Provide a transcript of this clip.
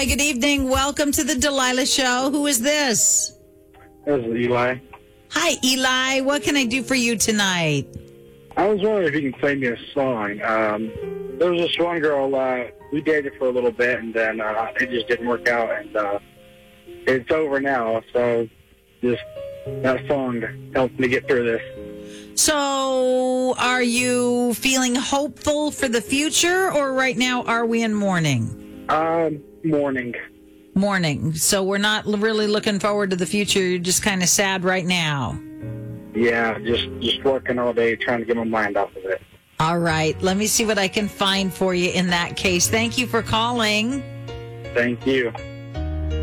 Hi, good evening. Welcome to the Delilah Show. Who is this? This is Eli. Hi, Eli. What can I do for you tonight? I was wondering if you can play me a song. There was this one girl, we dated for a little bit, and then it just didn't work out, and it's over now, so just that song helped me get through this. So, are you feeling hopeful for the future, or right now are we in mourning? Morning. Mourning. So we're not really looking forward to the future. You're just kind of sad right now. Yeah, just working all day, trying to get my mind off of it. All right. Let me see what I can find for you in that case. Thank you for calling. Thank you.